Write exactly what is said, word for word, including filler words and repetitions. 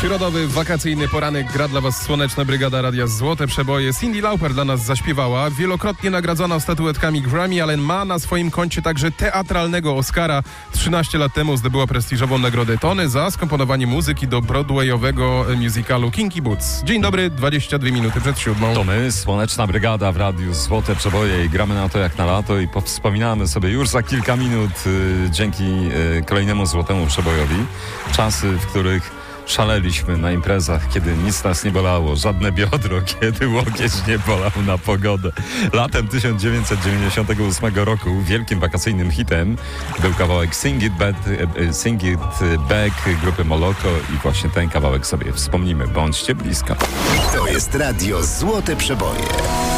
Przyrodowy, wakacyjny poranek gra dla Was Słoneczna Brygada Radia Złote Przeboje. Cindy Lauper dla nas zaśpiewała. Wielokrotnie nagradzona statuetkami Grammy, ale ma na swoim koncie także teatralnego Oscara. trzynaście lat temu zdobyła prestiżową nagrodę Tony za skomponowanie muzyki do broadwayowego musicalu Kinky Boots. Dzień dobry, dwadzieścia dwie minuty przed siódmą. To my, Słoneczna Brygada w Radiu Złote Przeboje i gramy na to jak na lato i powspominamy sobie już za kilka minut y, dzięki y, kolejnemu Złotemu Przebojowi czasy, w których szaleliśmy na imprezach, kiedy nic nas nie bolało, żadne biodro, kiedy łokieć nie bolał na pogodę. Latem tysiąc dziewięćset dziewięćdziesiątego ósmego roku wielkim wakacyjnym hitem był kawałek Sing It Back, Sing It Back grupy Moloko i właśnie ten kawałek sobie wspomnimy. Bądźcie blisko. To jest Radio Złote Przeboje.